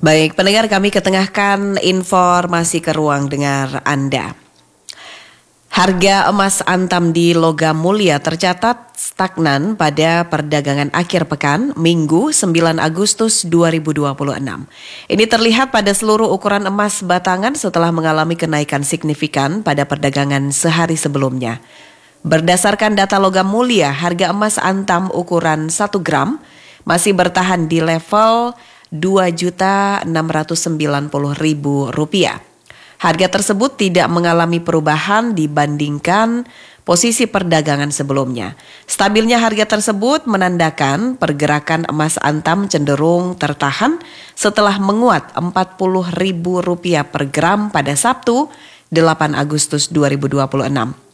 Baik, pendengar, kami ketengahkan informasi ke ruang dengar Anda. Harga emas antam di Logam Mulia tercatat stagnan pada perdagangan akhir pekan Minggu 9 Agustus 2026. Ini terlihat pada seluruh ukuran emas batangan setelah mengalami kenaikan signifikan pada perdagangan sehari sebelumnya. Berdasarkan data Logam Mulia, harga emas antam ukuran 1 gram masih bertahan di level Rp2.690.000. Harga tersebut tidak mengalami perubahan dibandingkan posisi perdagangan sebelumnya. Stabilnya harga tersebut menandakan pergerakan emas antam cenderung tertahan setelah menguat Rp40.000 per gram pada Sabtu 8 Agustus 2026.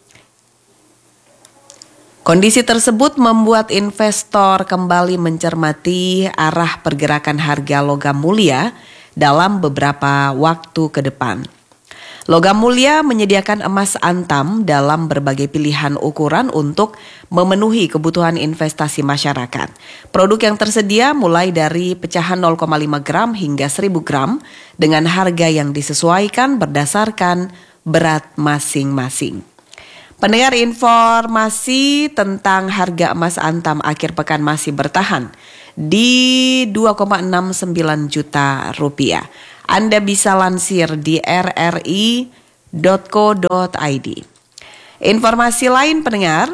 Kondisi tersebut membuat investor kembali mencermati arah pergerakan harga logam mulia dalam beberapa waktu ke depan. Logam Mulia menyediakan emas antam dalam berbagai pilihan ukuran untuk memenuhi kebutuhan investasi masyarakat. Produk yang tersedia mulai dari pecahan 0,5 gram hingga 1000 gram dengan harga yang disesuaikan berdasarkan berat masing-masing. Pendengar, informasi tentang harga emas antam akhir pekan masih bertahan di 2,69 juta rupiah. Anda bisa lansir di rri.co.id. Informasi lain, pendengar,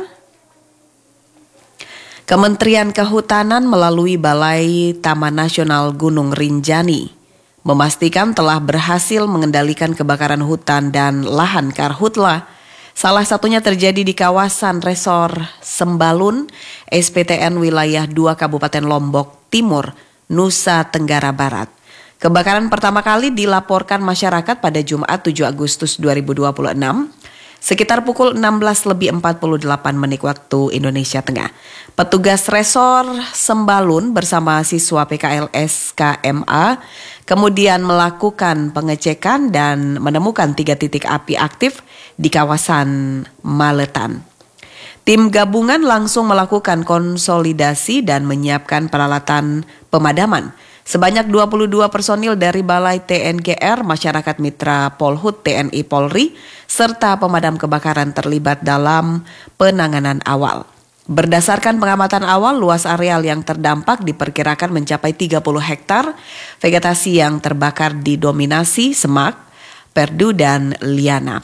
Kementerian Kehutanan melalui Balai Taman Nasional Gunung Rinjani memastikan telah berhasil mengendalikan kebakaran hutan dan lahan karhutla. Salah satunya terjadi di kawasan Resor Sembalun, SPTN Wilayah 2 Kabupaten Lombok Timur, Nusa Tenggara Barat. Kebakaran pertama kali dilaporkan masyarakat pada Jumat 7 Agustus 2026 sekitar pukul 16:48 waktu Indonesia Tengah. Petugas Resor Sembalun bersama siswa PKLS KMA kemudian melakukan pengecekan dan menemukan 3 titik api aktif di kawasan Maletan. Tim gabungan langsung melakukan konsolidasi dan menyiapkan peralatan pemadaman. Sebanyak 22 personil dari Balai TNGR, Masyarakat Mitra Polhut TNI Polri, serta pemadam kebakaran terlibat dalam penanganan awal. Berdasarkan pengamatan awal, luas areal yang terdampak diperkirakan mencapai 30 hektar. Vegetasi yang terbakar didominasi semak, perdu, dan liana.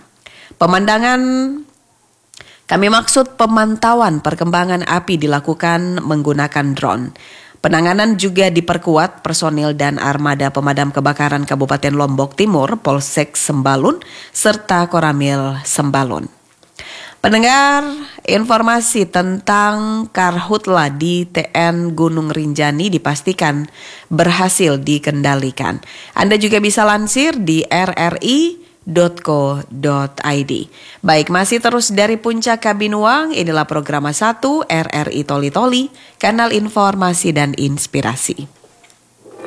Pemantauan perkembangan api dilakukan menggunakan drone. Penanganan juga diperkuat personil dan armada pemadam kebakaran Kabupaten Lombok Timur, Polsek Sembalun, serta Koramil Sembalun. Pendengar, informasi tentang karhutla di TN Gunung Rinjani dipastikan berhasil dikendalikan. Anda juga bisa lansir di rri.co.id. Baik, masih terus dari Puncak Kabinuang, inilah program 1 RRI Toli Toli, kanal informasi dan inspirasi.